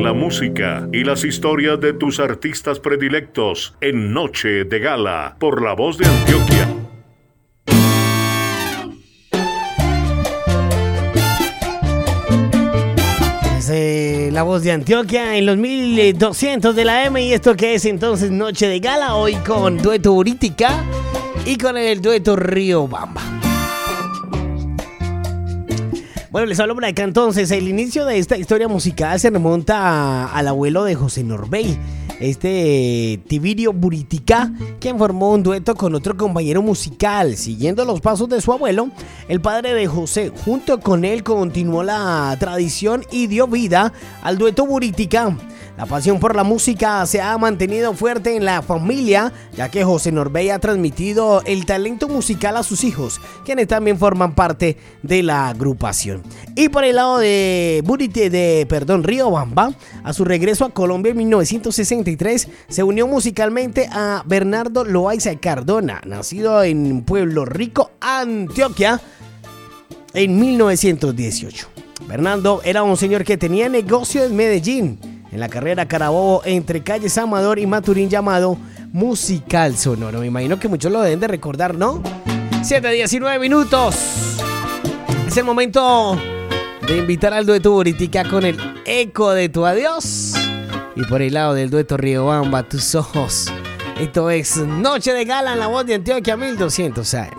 la música y las historias de tus artistas predilectos en Noche de Gala por La Voz de Antioquia. La Voz de Antioquia en los 1200 de la M, y esto que es entonces Noche de Gala, hoy con dueto Buritica y con el dueto Riobamba. Bueno, les hablo por acá entonces. El inicio de esta historia musical se remonta al abuelo de José Norbey, Tiberio Buritica, quien formó un dueto con otro compañero musical. Siguiendo los pasos de su abuelo, el padre de José, junto con él, continuó la tradición y dio vida al dueto Buritica. La pasión por la música se ha mantenido fuerte en la familia, ya que José Norbey ha transmitido el talento musical a sus hijos, quienes también forman parte de la agrupación. Y por el lado de Riobamba, a su regreso a Colombia en 1963, se unió musicalmente a Bernardo Loaiza Cardona, nacido en Pueblo Rico, Antioquia, en 1918. Bernardo era un señor que tenía negocio en Medellín, en la carrera Carabobo, entre calles Amador y Maturín, llamado Musical Sonoro. Me imagino que muchos lo deben de recordar, ¿no? 7:19 minutos. Es el momento de invitar al dueto Buritica con el Eco de tu Adiós. Y por el lado del dueto Riobamba, Tus Ojos. Esto es Noche de Gala en La Voz de Antioquia 1200 AM.